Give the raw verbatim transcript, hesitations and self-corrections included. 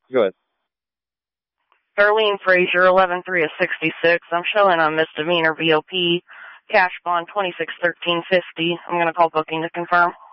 Go ahead. Darlene Frazier, eleven three of sixty-six. I'm showing a misdemeanor V O P, cash bond twenty-six thirteen fifty. I'm going to call booking to confirm.